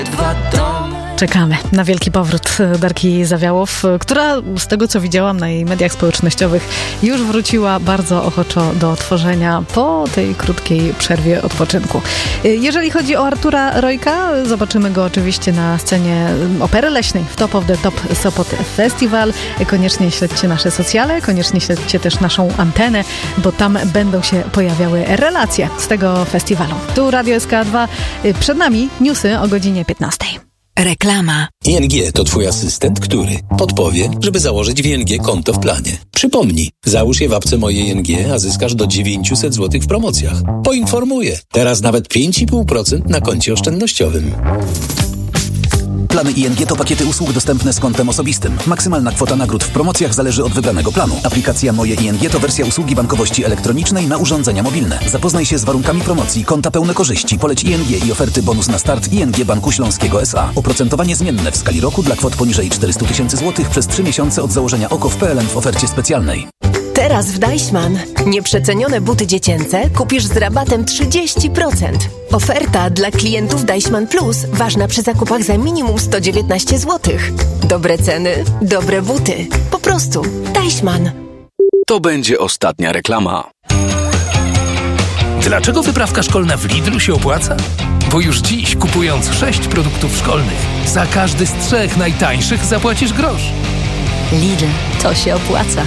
Czekamy na wielki powrót Darki Zawiałow, która z tego, co widziałam na jej mediach społecznościowych, już wróciła bardzo ochoczo do tworzenia po tej krótkiej przerwie odpoczynku. Jeżeli chodzi o Artura Rojka, zobaczymy go oczywiście na scenie Opery Leśnej w Top of the Top Sopot Festival. Koniecznie śledźcie nasze socjale, koniecznie śledźcie też naszą antenę, bo tam będą się pojawiały relacje z tego festiwalu. Tu Radio SK2, przed nami newsy o godzinie 15. Reklama. ING to Twój asystent, który podpowie, żeby założyć w ING konto w planie. Przypomnij, załóż je w apce Moje ING, a zyskasz do 900 zł w promocjach. Poinformuję, teraz nawet 5,5% na koncie oszczędnościowym. Plany ING to pakiety usług dostępne z kontem osobistym. Maksymalna kwota nagród w promocjach zależy od wybranego planu. Aplikacja Moje ING to wersja usługi bankowości elektronicznej na urządzenia mobilne. Zapoznaj się z warunkami promocji, konta pełne korzyści, poleć ING i oferty bonus na start ING Banku Śląskiego S.A. Oprocentowanie zmienne w skali roku dla kwot poniżej 400 000 zł przez 3 miesiące od założenia OKO w PLN w ofercie specjalnej. Teraz w Deichmann nieprzecenione buty dziecięce kupisz z rabatem 30%. Oferta dla klientów Deichmann Plus ważna przy zakupach za minimum 119 zł. Dobre ceny, dobre buty. Po prostu Deichmann. To będzie ostatnia reklama. Dlaczego wyprawka szkolna w Lidlu się opłaca? Bo już dziś, kupując 6 produktów szkolnych, za każdy z 3 najtańszych zapłacisz grosz. Lidl, to się opłaca.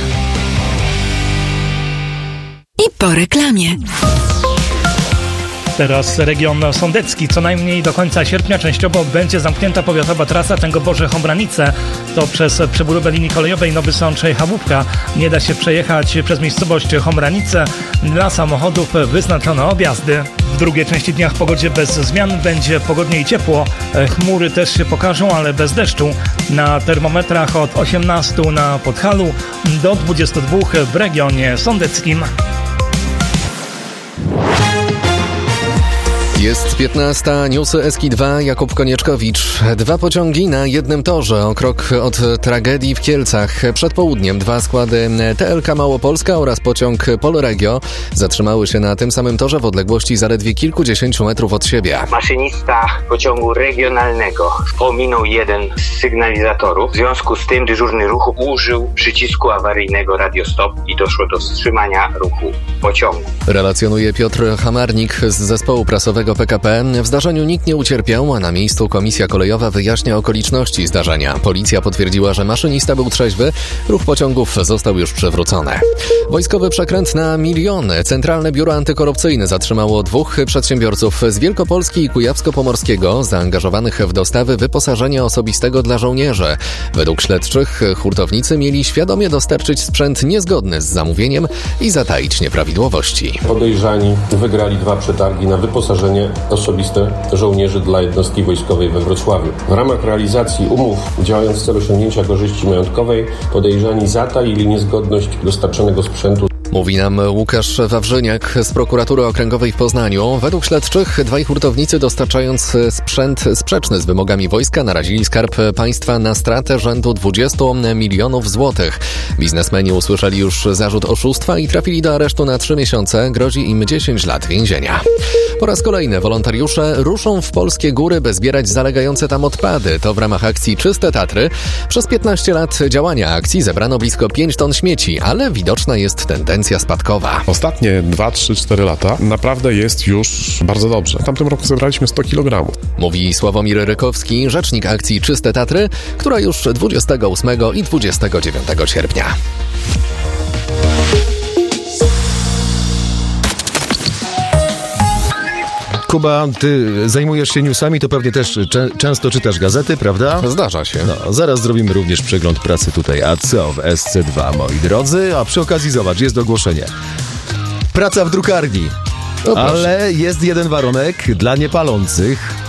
I po reklamie. Teraz region sądecki. Co najmniej do końca sierpnia częściowo będzie zamknięta powiatowa trasa Tęgoborze-Chombranice. To przez przebudowę linii kolejowej Nowy Sącz-Chałupka. Nie da się przejechać przez miejscowość Chombranice. Dla samochodów wyznaczono objazdy. W drugiej części dnia w pogodzie bez zmian będzie pogodnie i ciepło. Chmury też się pokażą, ale bez deszczu. Na termometrach od 18 na Podhalu do 22 w regionie sądeckim. Jest 15, newsy SK2, Jakub Konieczkowicz. 2 pociągi na jednym torze, o krok od tragedii w Kielcach. Przed południem 2 składy TLK Małopolska oraz pociąg Polregio zatrzymały się na tym samym torze w odległości zaledwie kilkudziesięciu metrów od siebie. Maszynista pociągu regionalnego pominął jeden z sygnalizatorów. W związku z tym dyżurny ruchu użył przycisku awaryjnego Radio Stop i doszło do wstrzymania ruchu pociągu. Relacjonuje Piotr Hamarnik z zespołu prasowego PKP. W zdarzeniu nikt nie ucierpiał, a na miejscu komisja kolejowa wyjaśnia okoliczności zdarzenia. Policja potwierdziła, że maszynista był trzeźwy. Ruch pociągów został już przywrócony. Wojskowy przekręt na miliony. Centralne Biuro Antykorupcyjne zatrzymało 2 przedsiębiorców z Wielkopolski i Kujawsko-Pomorskiego zaangażowanych w dostawy wyposażenia osobistego dla żołnierzy. Według śledczych hurtownicy mieli świadomie dostarczyć sprzęt niezgodny z zamówieniem i zataić nieprawidłowości. Podejrzani wygrali 2 przetargi na wyposażenie osobiste żołnierzy dla jednostki wojskowej we Wrocławiu. W ramach realizacji umów, działając w celu osiągnięcia korzyści majątkowej, podejrzani zataili niezgodność dostarczonego sprzętu. Mówi nam Łukasz Wawrzyniak z Prokuratury Okręgowej w Poznaniu. Według śledczych 2 hurtownicy, dostarczając sprzęt sprzeczny z wymogami wojska, narazili Skarb Państwa na stratę rzędu 20 milionów złotych. Biznesmeni usłyszeli już zarzut oszustwa i trafili do aresztu na 3 miesiące. Grozi im 10 lat więzienia. Po raz kolejny wolontariusze ruszą w polskie góry, by zbierać zalegające tam odpady. To w ramach akcji Czyste Tatry. Przez 15 lat działania akcji zebrano blisko 5 ton śmieci, ale widoczna jest tendencja spadkowa. Ostatnie 2, 3, 4 lata naprawdę jest już bardzo dobrze. W tamtym roku zebraliśmy 100 kg. Mówi Sławomir Rykowski, rzecznik akcji Czyste Tatry, która już 28 i 29 sierpnia. Kuba, ty zajmujesz się newsami, to pewnie też często czytasz gazety, prawda? Zdarza się. No, zaraz zrobimy również przegląd pracy tutaj ACO w SC2, moi drodzy. A przy okazji zobacz, jest ogłoszenie. Praca w drukarni. Ale jest jeden warunek dla niepalących.